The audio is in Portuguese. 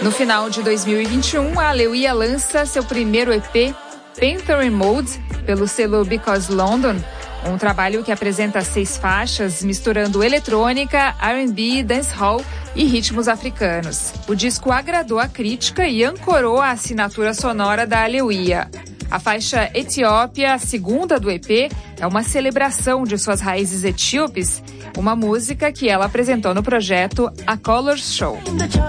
No final de 2021, a Alewiya lança seu primeiro EP, Panther in Mode, pelo selo Because London, um trabalho que apresenta 6 faixas misturando eletrônica, R&B, dancehall e ritmos africanos. O disco agradou a crítica e ancorou a assinatura sonora da Alewiya. A faixa Etiópia, a segunda do EP, é uma celebração de suas raízes etíopes, uma música que ela apresentou no projeto A Colors Show.